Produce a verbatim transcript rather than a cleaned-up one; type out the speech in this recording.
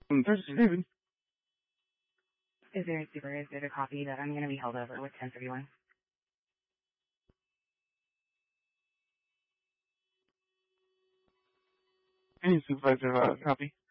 Um, Thursday, David. Is there a super is there a copy that I'm going to be held over with ten thirty-one? Any supervisor, uh, copy.